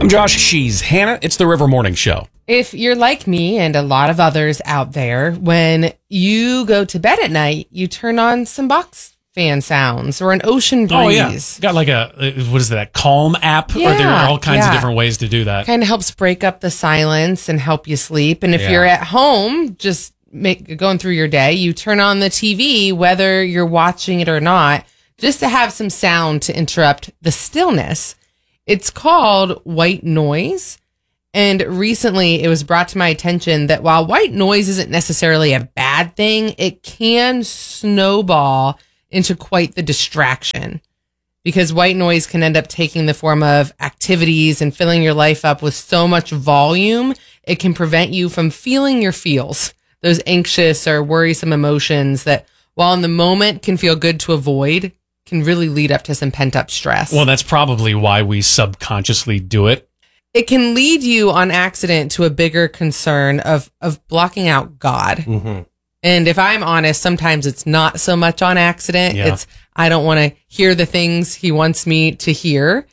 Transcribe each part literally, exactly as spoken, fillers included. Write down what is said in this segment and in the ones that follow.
I'm Josh. She's Hannah. It's the River Morning Show. If you're like me and a lot of others out there, when you go to bed at night, you turn on some box fan sounds or an ocean breeze. Oh, yeah. Got like a, what is that, Calm app? Yeah, or there are all kinds yeah. of different ways to do that. Kind of helps break up the silence and help you sleep. And if Yeah. you're at home, just make going through your day, you turn on the T V, whether you're watching it or not, just to have some sound to interrupt the stillness. It's called white noise. And recently it was brought to my attention that while white noise isn't necessarily a bad thing, it can snowball into quite the distraction, because white noise can end up taking the form of activities and filling your life up with so much volume. It can prevent you from feeling your feels, those anxious or worrisome emotions that, while in the moment can feel good to avoid, can really lead up to some pent up stress. Well, that's probably why we subconsciously do it. It can lead you on accident to a bigger concern of, of blocking out God. Mm-hmm. And if I'm honest, sometimes it's not so much on accident. Yeah. It's, I don't want to hear the things he wants me to hear.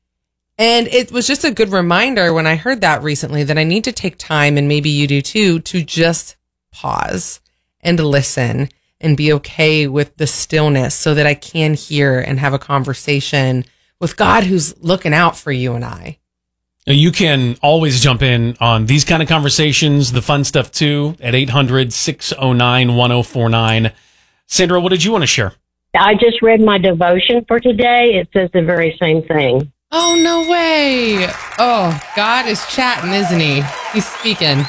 And it was just a good reminder when I heard that recently that I need to take time, and maybe you do too, to just pause and listen and be okay with the stillness so that I can hear and have a conversation with God who's looking out for you and I. You can always jump in on these kind of conversations, the fun stuff too, at eight hundred, six oh nine, one oh four nine. Sandra, what did you want to share? I just read my devotion for today. It says the very same thing. Oh, no way. Oh, God is chatting, isn't he? He's speaking.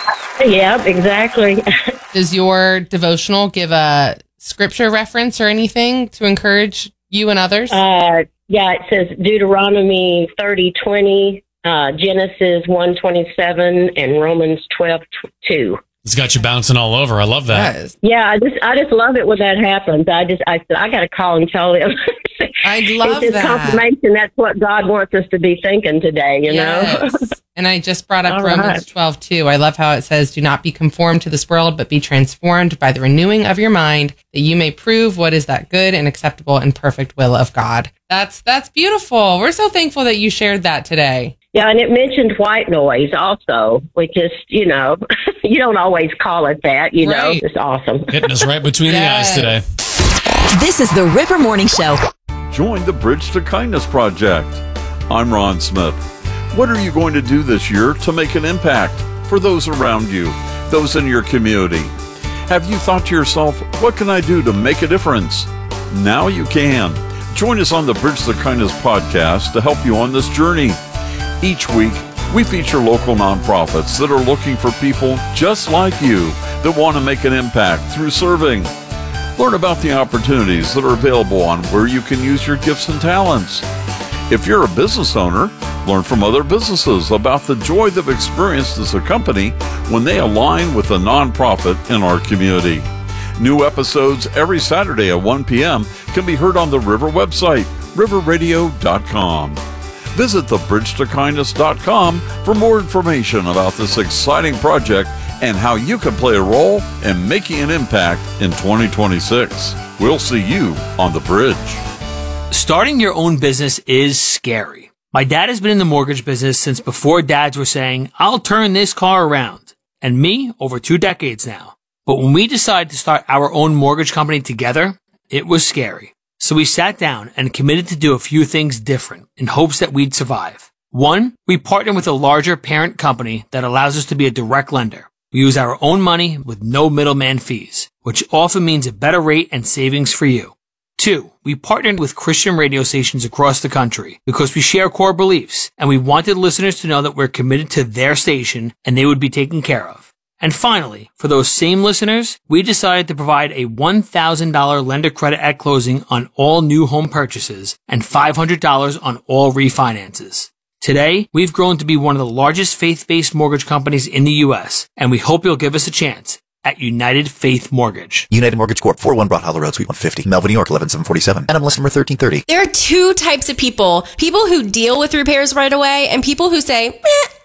Yep, exactly. Does your devotional give a scripture reference or anything to encourage you and others? Uh, yeah, it says Deuteronomy thirty twenty, uh, Genesis one twenty-seven, and Romans twelve two. It's got you bouncing all over. I love that. Yes. Yeah, I just I just love it when that happens. I just I said I got to call and tell them. I love it's just that. confirmation. That's what God wants us to be thinking today. You Yes. know. And I just brought up All Romans right. twelve two. I love how it says, "Do not be conformed to this world, but be transformed by the renewing of your mind, that you may prove what is that good and acceptable and perfect will of God." That's that's beautiful. We're so thankful that you shared that today. Yeah, and it mentioned white noise also, which is, you know, you don't always call it that, you know. Right. It's awesome. Hitting us right between Yes. the eyes today. This is the River Morning Show. Join the Bridge to Kindness Project. I'm Ron Smith. What are you going to do this year to make an impact for those around you, those in your community? Have you thought to yourself, what can I do to make a difference? Now you can. Join us on the Bridge to Kindness podcast to help you on this journey. Each week, we feature local nonprofits that are looking for people just like you that want to make an impact through serving. Learn about the opportunities that are available on where you can use your gifts and talents. If you're a business owner, learn from other businesses about the joy they've experienced as a company when they align with a nonprofit in our community. New episodes every Saturday at one p.m. can be heard on the River website, river radio dot com. Visit the bridge to kindness dot com for more information about this exciting project and how you can play a role in making an impact in twenty twenty-six. We'll see you on the bridge. Starting your own business is scary. My dad has been in the mortgage business since before dads were saying, "I'll turn this car around." And me, over two decades now. But when we decided to start our own mortgage company together, it was scary. So we sat down and committed to do a few things different in hopes that we'd survive. One, we partnered with a larger parent company that allows us to be a direct lender. We use our own money with no middleman fees, which often means a better rate and savings for you. Two, we partnered with Christian radio stations across the country because we share core beliefs and we wanted listeners to know that we're committed to their station and they would be taken care of. And finally, for those same listeners, we decided to provide a one thousand dollars lender credit at closing on all new home purchases and five hundred dollars on all refinances. Today, we've grown to be one of the largest faith-based mortgage companies in the U S, and we hope you'll give us a chance at United Faith Mortgage. United Mortgage Corp, four oh one Broad Hollow Road, Suite one fifty, Melville, New York, eleven seven forty-seven. N M L S number thirteen thirty. There are two types of people. People who deal with repairs right away and people who say, eh,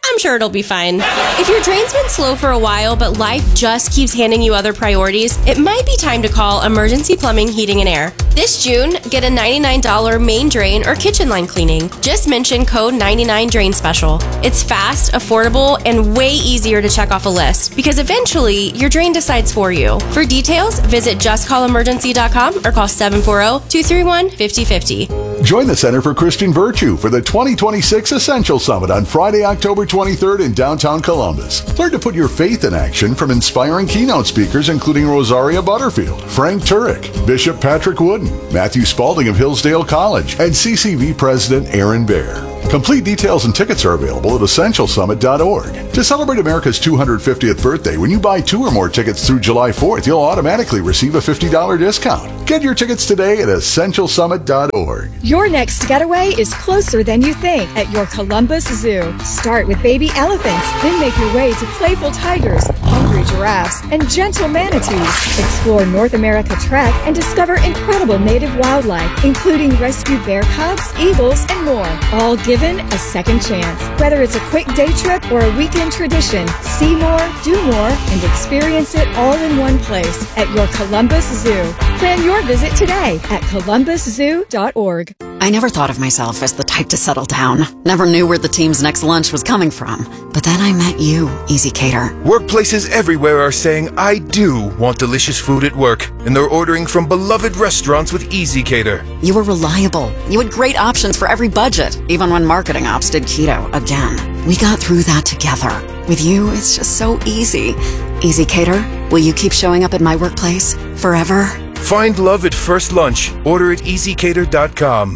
I'm sure it'll be fine. If your drain's been slow for a while, but life just keeps handing you other priorities, it might be time to call Emergency Plumbing, Heating, and Air. This June, get a ninety-nine dollars main drain or kitchen line cleaning. Just mention code ninety-nine drain special. It's fast, affordable, and way easier to check off a list because eventually your drain decides for you. For details, visit just call emergency dot com or call seven four zero, two three one, five zero five zero. Join the Center for Christian Virtue for the twenty twenty-six Essential Summit on Friday, October twenty-third in downtown Columbus. Learn to put your faith in action from inspiring keynote speakers including Rosaria Butterfield, Frank Turek, Bishop Patrick Wooden, Matthew Spalding of Hillsdale College, and C C V President Aaron Baer. Complete details and tickets are available at essential summit dot org. To celebrate America's two hundred fiftieth birthday, when you buy two or more tickets through July fourth, you'll automatically receive a fifty dollars discount. Get your tickets today at essential summit dot org. Your next getaway is closer than you think at your Columbus Zoo. Start with baby elephants, then make your way to playful tigers, hungry giraffes, and gentle manatees. Explore North America Trek and discover incredible native wildlife, including rescued bear cubs, eagles, and more. All given a second chance. Whether it's a quick day trip or a weekend tradition, see more, do more, and experience it all in one place at your Columbus Zoo. Plan your visit today at columbus zoo dot org. I never thought of myself as the type to settle down. Never knew where the team's next lunch was coming from. But then I met you, Easy Cater. Workplaces everywhere are saying, I do want delicious food at work. And they're ordering from beloved restaurants with Easy Cater. You were reliable. You had great options for every budget, even when marketing ops did keto again. We got through that together. With you, it's just so easy. Easy Cater, will you keep showing up at my workplace forever? Find love at first lunch. Order at easy cater dot com.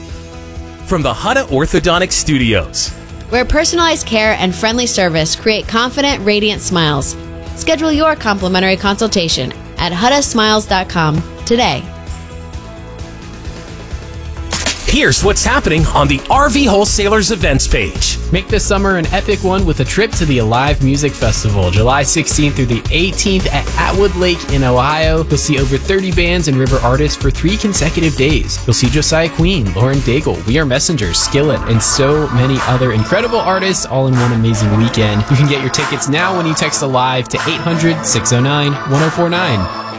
From the Hutta Orthodontic Studios, where personalized care and friendly service create confident, radiant smiles. Schedule your complimentary consultation at hutta smiles dot com today. Here's what's happening on the R V Wholesalers events page. Make this summer an epic one with a trip to the Alive Music Festival, July sixteenth through the eighteenth at Atwood Lake in Ohio. You'll see over thirty bands and river artists for three consecutive days. You'll see Josiah Queen, Lauren Daigle, We Are Messengers, Skillet, and so many other incredible artists all in one amazing weekend. You can get your tickets now when you text ALIVE to eight hundred, six oh nine, one oh four nine.